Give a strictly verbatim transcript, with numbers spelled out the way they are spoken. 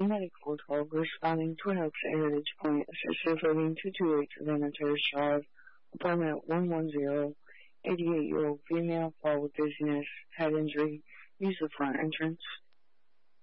medical dog responding to an Oaks at Heritage Point. Associates rating two two eight Savannah Terrace Drive. Appointment one one zero. eighty-eight-year-old female, fall with dizziness, head injury. Use the front entrance.